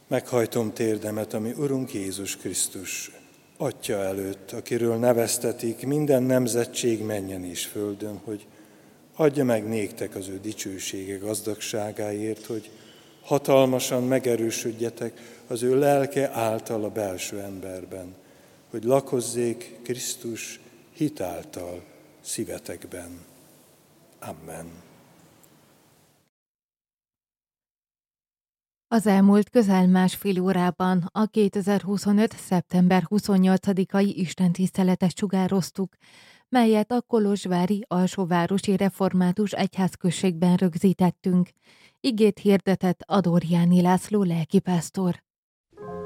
Meghajtom térdemet, ami Urunk Jézus Krisztus, Atya előtt, akiről neveztetik minden nemzetség mennyen és földön, hogy adja meg néktek az ő dicsősége gazdagságáért, hogy hatalmasan megerősödjetek az ő lelke által a belső emberben, hogy lakozzék Krisztus hitáltal szívetekben. Amen. Az elmúlt közel másfél órában a 2025. szeptember 28-ai istentiszteletet sugároztuk, melyet a kolozsvári alsóvárosi református egyházközségben rögzítettünk. Igét hirdetett Adorjáni László lelkipásztor.